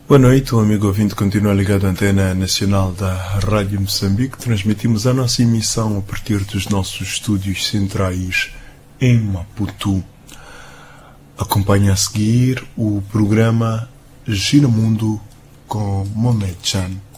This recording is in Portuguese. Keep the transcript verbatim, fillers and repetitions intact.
Boa noite, o amigo ouvinte continua ligado à antena nacional da Rádio Moçambique. Transmitimos a nossa emissão a partir dos nossos estúdios centrais em Maputo. Acompanhe a seguir o programa Giramundo com Mohamed Chan.